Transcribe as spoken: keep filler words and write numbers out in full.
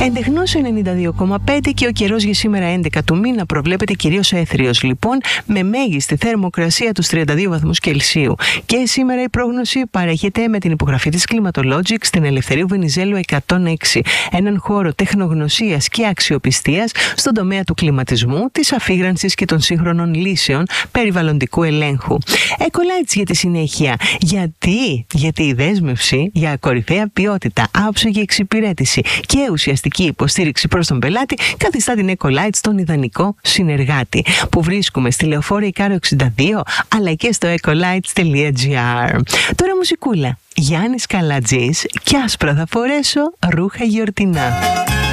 Εντεχνός ενενήντα δύο κόμμα πέντε και ο καιρός για σήμερα έντεκα του μήνα προβλέπεται κυρίως έθριος λοιπόν, με μέγιστη θερμοκρασία τους τριάντα δύο βαθμούς Κελσίου. Και σήμερα η πρόγνωση παρέχεται με την υπογραφή της Climatologic στην Ελευθερίου Βενιζέλου εκατόν έξι, έναν χώρο τεχνογνωσίας και αξιοπιστίας στον τομέα του κλιματισμού, της αφήγρανσης και των σύγχρονων λύσεων περιβαλλοντικού ελέγχου. Eco-Lights για τη συνέχεια. Γιατί? Γιατί η δέσμευση για κορυφαία ποιότητα, άψογη εξυπηρέτηση και ουσιαστική υποστήριξη προς τον πελάτη καθιστά την Eco-Lights τον ιδανικό συνεργάτη, που βρίσκουμε στη Λεωφόρο Ικάρο εξήντα δύο αλλά και στο ecolights τελεία gr. Τώρα μουσικούλα. Γιάννης Καλατζής, κι άσπρα θα φορέσω ρούχα γιορτινά.